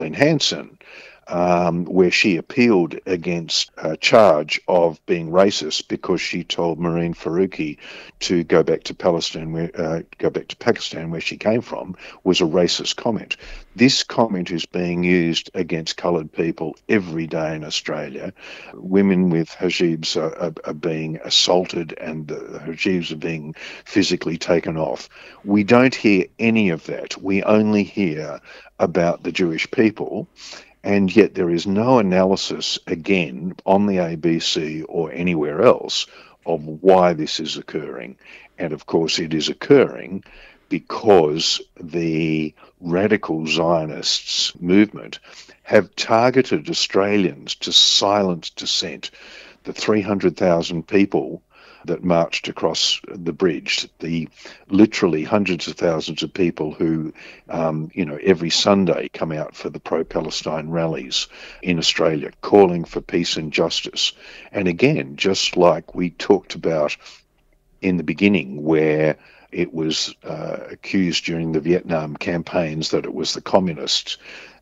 Hansen, where she appealed against a charge of being racist because she told Marine Faruqi to go back to Palestine, go back to Pakistan, where she came from, was a racist comment. This comment is being used against coloured people every day in Australia. Women with hijabs are being assaulted, and the hijabs are being physically taken off. We don't hear any of that. We only hear about the Jewish people, and yet there is no analysis, again, on the ABC or anywhere else of why this is occurring. And of course, it is occurring because the radical Zionists movement have targeted Australians to silence dissent. The 300,000 people that marched across the bridge, the literally hundreds of thousands of people who, every Sunday come out for the pro-Palestine rallies in Australia, calling for peace and justice. And again, just like we talked about in the beginning, where it was accused during the Vietnam campaigns that it was the communists,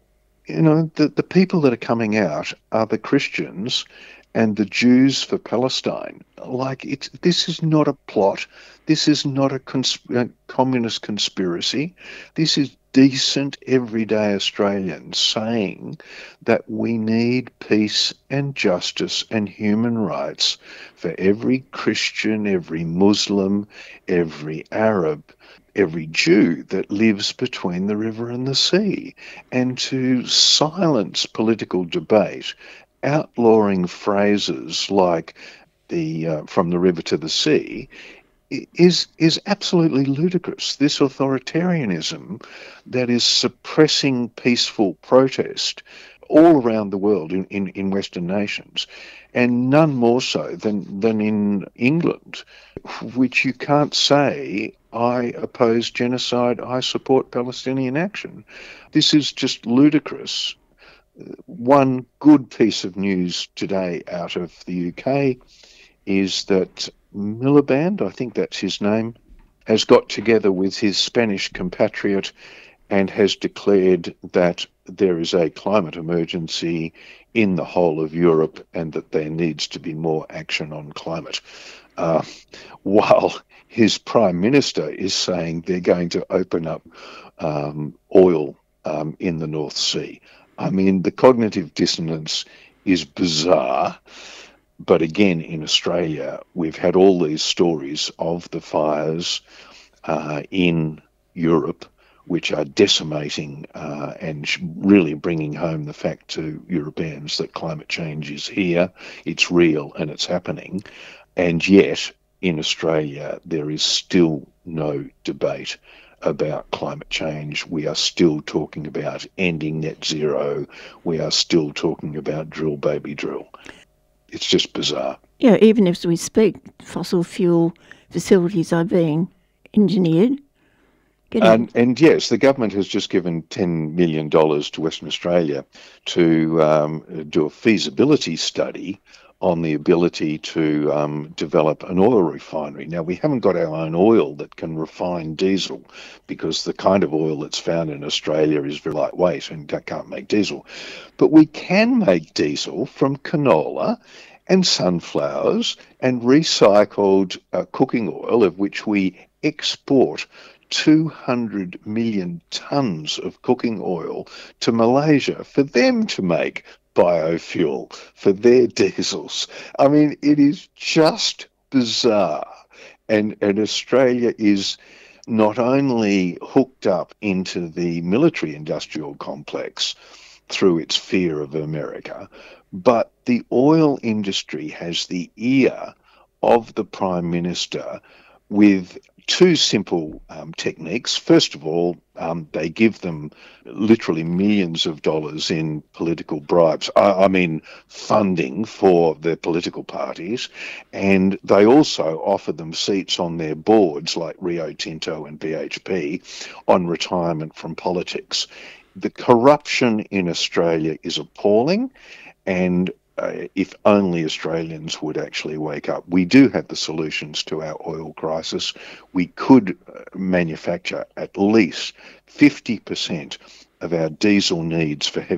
the people that are coming out are the Christians and the Jews for Palestine. This is not a plot. This is not a communist conspiracy. This is decent, everyday Australians saying that we need peace and justice and human rights for every Christian, every Muslim, every Arab, every Jew that lives between the river and the sea, and to silence political debate, outlawing phrases like the from the river to the sea is absolutely ludicrous. This authoritarianism that is suppressing peaceful protest all around the world in Western nations, and none more so than in England, which you can't say, I oppose genocide, I support Palestinian action. This is just ludicrous. One good piece of news today out of the UK is that Miliband, I think that's his name, has got together with his Spanish compatriot and has declared that there is a climate emergency in the whole of Europe and that there needs to be more action on climate. While his prime minister is saying they're going to open up oil in the North Sea. I mean, the cognitive dissonance is bizarre. But again, in Australia, we've had all these stories of the fires in Europe, which are decimating and really bringing home the fact to Europeans that climate change is here, it's real, and it's happening. And yet, in Australia, there is still no debate about climate change. We are still talking about ending net zero. We are still talking about drill, baby, drill. It's just bizarre. Yeah, even as we speak, fossil fuel facilities are being engineered. And yes, the government has just given $10 million to Western Australia to do a feasibility study on the ability to develop an oil refinery. Now, we haven't got our own oil that can refine diesel because the kind of oil that's found in Australia is very lightweight and can't make diesel. But we can make diesel from canola and sunflowers and recycled cooking oil, of which we export 200 million tonnes of cooking oil to Malaysia for them to make biofuel for their diesels. I mean, it is just bizarre. And Australia is not only hooked up into the military industrial complex through its fear of America, but the oil industry has the ear of the Prime Minister with two simple techniques. First of all, they give them literally millions of dollars in political bribes, I mean funding for their political parties, and they also offer them seats on their boards like Rio Tinto and BHP on retirement from politics. The corruption in Australia is appalling, and if only Australians would actually wake up. We do have the solutions to our oil crisis. We could manufacture at least 50% of our diesel needs for heavy